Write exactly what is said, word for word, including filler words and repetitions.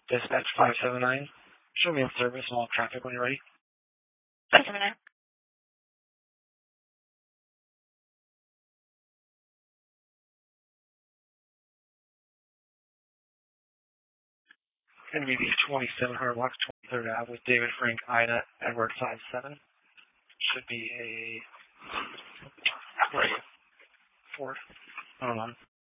Dispatch five seven nine. Show me in service and all traffic when you're ready. five seven nine. Going to be the twenty-seven hundred blocks, twenty-third Ave with David, Frank, Ida, Edward five seven. Should be a... Where are you? Ford. Hold on.